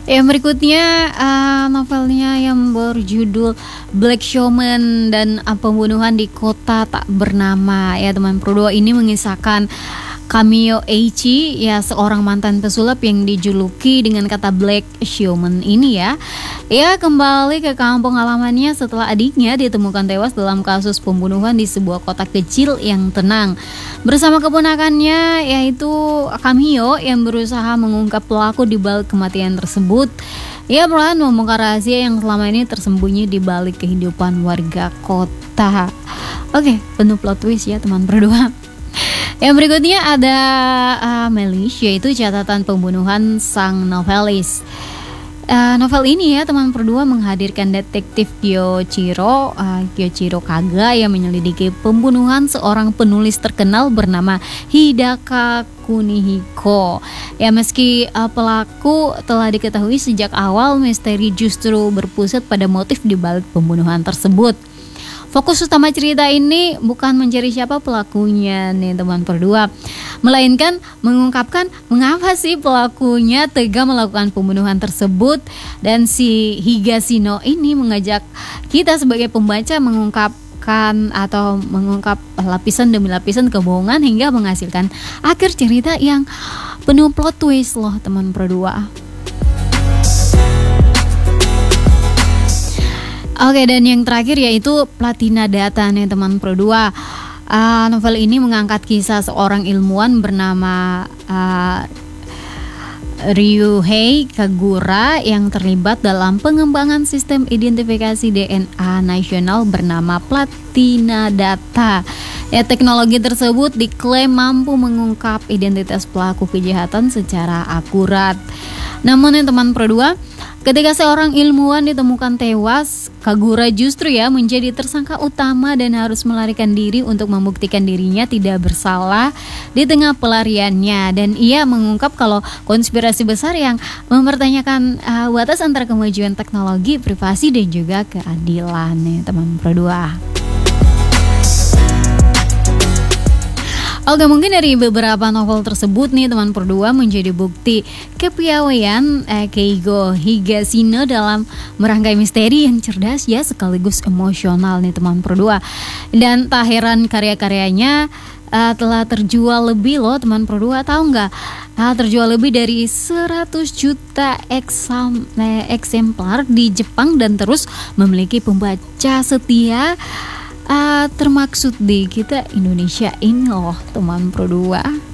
Yang berikutnya novelnya yang berjudul Black Showman dan pembunuhan di kota tak bernama. Ya teman Pro 2, ini mengisahkan Kamio Eiichi, ya seorang mantan pesulap yang dijuluki dengan kata Black Showman ini ya. Ia kembali ke kampung halamannya setelah adiknya ditemukan tewas dalam kasus pembunuhan di sebuah kota kecil yang tenang. Bersama keponakannya yaitu Kamio yang berusaha mengungkap pelaku di balik kematian tersebut. Ia perlahan membongkar rahasia yang selama ini tersembunyi di balik kehidupan warga kota. Oke, penuh plot twist ya teman berdua. Yang berikutnya ada Melish, yaitu catatan pembunuhan sang novelis. Novel ini ya teman berdua menghadirkan detektif Kyoichiro Kaga yang menyelidiki pembunuhan seorang penulis terkenal bernama Hidaka Kunihiko. Ya meski pelaku telah diketahui sejak awal, misteri justru berpusat pada motif di balik pembunuhan tersebut. Fokus utama cerita ini bukan mencari siapa pelakunya nih teman berdua, melainkan mengungkapkan mengapa sih pelakunya tega melakukan pembunuhan tersebut. Dan si Higashino ini mengajak kita sebagai pembaca mengungkap lapisan demi lapisan kebohongan hingga menghasilkan akhir cerita yang penuh plot twist loh teman berdua. Oke, dan yang terakhir yaitu Platina Data nih teman Pro 2. Novel ini mengangkat kisah seorang ilmuwan bernama Ryuhei Kagura yang terlibat dalam pengembangan sistem identifikasi DNA nasional bernama Platina Data. Ya, teknologi tersebut diklaim mampu mengungkap identitas pelaku kejahatan secara akurat. Namun teman Pro 2, ketika seorang ilmuwan ditemukan tewas, Kagura justru ya menjadi tersangka utama dan harus melarikan diri untuk membuktikan dirinya tidak bersalah di tengah pelariannya. Dan ia mengungkap kalau konspirasi besar yang mempertanyakan batas antara kemajuan teknologi, privasi dan juga keadilan nih teman Pro 2. Oke, mungkin dari beberapa novel tersebut nih teman Pro 2 menjadi bukti kepiawaian Keigo Higashino dalam merangkai misteri yang cerdas ya sekaligus emosional nih teman Pro 2. Dan tak heran karya-karyanya telah terjual lebih loh teman Pro 2, tahu nggak? Terjual lebih dari 100 juta eksemplar di Jepang dan terus memiliki pembaca setia termaksud di kita Indonesia ini loh teman Pro 2.